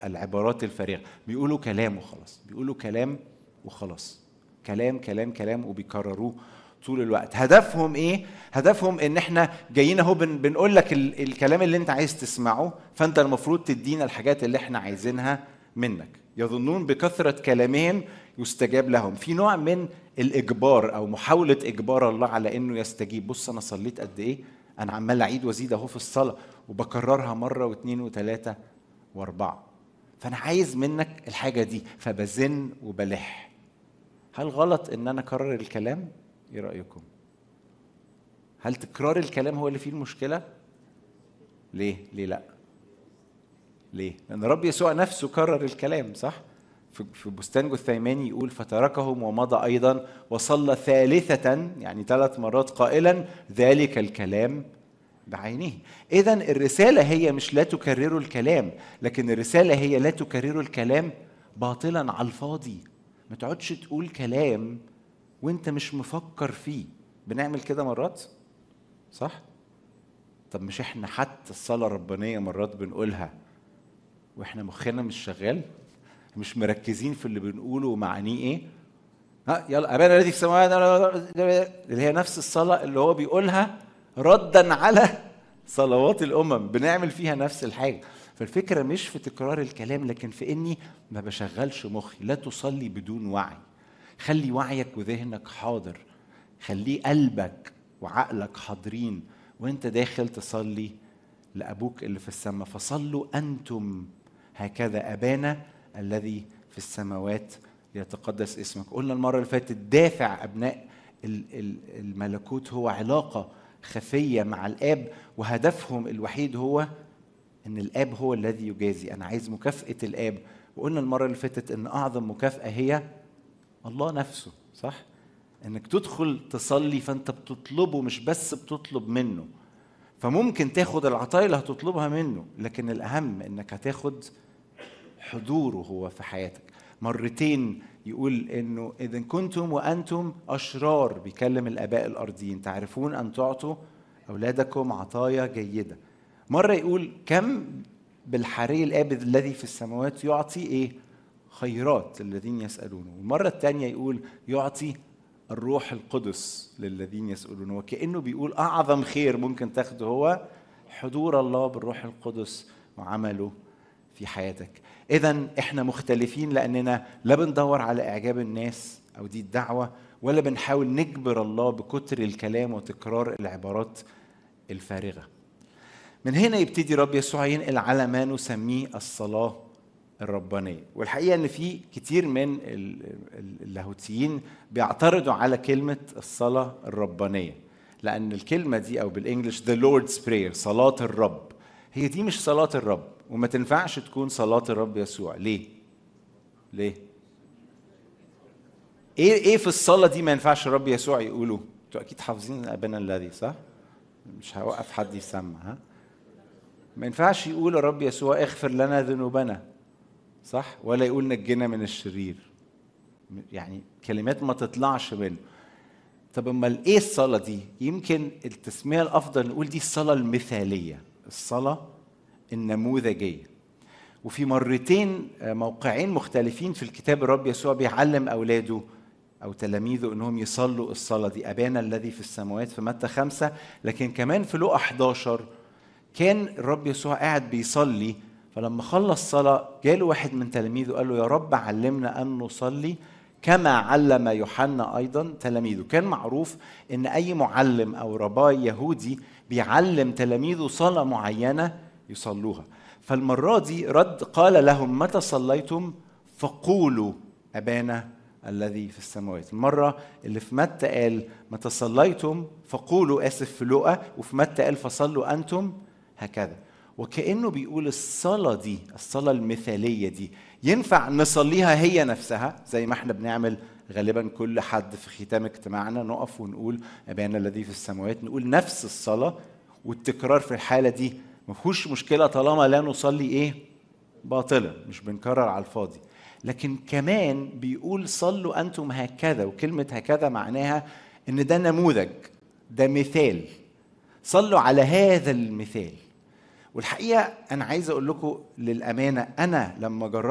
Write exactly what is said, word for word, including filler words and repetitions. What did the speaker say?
العبارات الفارغة، بيقولوا كلام وخلاص، بيقولوا كلام وخلاص، كلام كلام كلام وبيكرروه طول الوقت. هدفهم ايه؟ هدفهم ان احنا جايين اهو بن بنقول لك ال الكلام اللي انت عايز تسمعه، فانت المفروض تدينا الحاجات اللي احنا عايزينها منك. يظنون بكثرة كلامهم يستجاب لهم. في نوع من الاجبار او محاولة اجبار الله على انه يستجيب. بص انا صليت قد ايه، انا عمال اعيد وازيد اهو في الصلاة وبكررها مرة واثنين وثلاثة واربعة، فانا عايز منك الحاجة دي، فبزن وبلح. هل غلط ان انا اكرر الكلام؟ ايه رأيكم؟ هل تكرار الكلام هو اللي فيه المشكلة؟ ليه؟ ليه لا؟ ليه؟ لأن رب يسوع نفسه كرر الكلام، صح؟ في بستان جثيماني يقول فتركهم ومضى أيضا وصلى ثالثة، يعني ثلاث مرات قائلا ذلك الكلام بعينه. إذن الرسالة هي مش لا تكرروا الكلام، لكن الرسالة هي لا تكرروا الكلام باطلا على الفاضي. ما تقعدش تقول كلام وانت مش مفكر فيه. بنعمل كده مرات، صح؟ طب مش احنا حتى الصلاة الربانية مرات بنقولها واحنا مخنا مش شغال، مش مركزين في اللي بنقوله ومعانيه ايه؟ ها يلا ابانا الذي في السماوات، اللي هي نفس الصلاة اللي هو بيقولها ردا على صلوات الامم، بنعمل فيها نفس الحاجة. فالفكرة مش في تكرار الكلام، لكن في اني ما بشغلش مخي. لا تصلي بدون وعي. خلي وعيك وذهنك حاضر، خليه قلبك وعقلك حاضرين وانت داخل تصلي لأبوك اللي في السماء. فصلوا أنتم هكذا أبانا الذي في السماوات ليتقدس اسمك. قلنا المرة اللي فاتت دافع أبناء الملكوت هو علاقة خفية مع الآب، وهدفهم الوحيد هو أن الآب هو الذي يجازي. أنا عايز مكافأة الآب. وقلنا المرة اللي فاتت أن أعظم مكافأة هي الله نفسه، صح؟ انك تدخل تصلي فانت بتطلبه، مش بس بتطلب منه. فممكن تاخد العطايا اللي هتطلبها منه، لكن الاهم انك هتاخد حضوره هو في حياتك. مرتين يقول انه اذا كنتم وانتم اشرار، بيكلم الاباء الارضيين، تعرفون ان تعطوا اولادكم عطايا جيده. مره يقول كم بالحري الاب الذي في السماوات يعطي ايه؟ خيرات الذين يسالونه. والمره الثانيه يقول يعطي الروح القدس للذين يسألون. وكأنه بيقول أعظم خير ممكن تاخده هو حضور الله بالروح القدس وعمله في حياتك. إذن إحنا مختلفين لأننا لا بندور على إعجاب الناس أو دي الدعوة، ولا بنحاول نجبر الله بكتر الكلام وتكرار العبارات الفارغة. من هنا يبتدي رب يسوع ينقل على ما نسميه الصلاة الربانية. والحقيقة ان في كتير من اللاهوتيين بيعترضوا على كلمة الصلاة الربانية، لأن الكلمة دي أو بالإنجليش the Lord's Prayer، صلاة الرب، هي دي مش صلاة الرب، وما تنفعش تكون صلاة الرب يسوع. ليه؟ ليه؟ إيه إيه في الصلاة دي ما ينفعش الرب يسوع يقوله؟ أنتوا أكيد حافظين أبانا الذي، صح؟ مش هوقف حد يسمع. ها؟ ما ينفعش يقول الرب يسوع اغفر لنا ذنوبنا، صح؟ ولا يقول نجنا من الشرير. يعني كلمات ما تطلعش منه. طب امال ايه الصلاة دي؟ يمكن التسمية الافضل نقول دي الصلاة المثالية، الصلاة النموذجية. وفي مرتين موقعين مختلفين في الكتاب الرب يسوع بيعلم اولاده او تلاميذه انهم يصلوا الصلاة دي، ابانا الذي في السماوات في متى خمسة، لكن كمان في لوقا احداشر كان الرب يسوع قاعد بيصلي، فلما خلص صلاة جاله واحد من تلاميذه قال له يا رب علمنا أن نصلي كما علم يوحنا أيضا تلاميذه. كان معروف أن أي معلم أو رباي يهودي بيعلم تلاميذه صلاة معينة يصلوها. فالمرة دي رد قال لهم متى صليتم فقولوا أبانا الذي في السماوات. المرة اللي في متى قال متى صليتم فقولوا، آسف في لوقا، وفي متى قال فصلوا أنتم هكذا. وكأنه بيقول الصلاة دي، الصلاة المثالية دي ينفع نصليها هي نفسها زي ما احنا بنعمل غالبا كل حد في ختام اجتماعنا، نقف ونقول أبانا الذي في السماوات، نقول نفس الصلاة، والتكرار في الحالة دي مفيهوش مشكلة طالما لا نصلي ايه؟ باطلا، مش بنكرر على الفاضي. لكن كمان بيقول صلوا أنتم هكذا، وكلمة هكذا معناها إن ده نموذج، ده مثال، صلوا على هذا المثال. والحقيقه انا عايز اقول لكم للامانه، انا لما جربت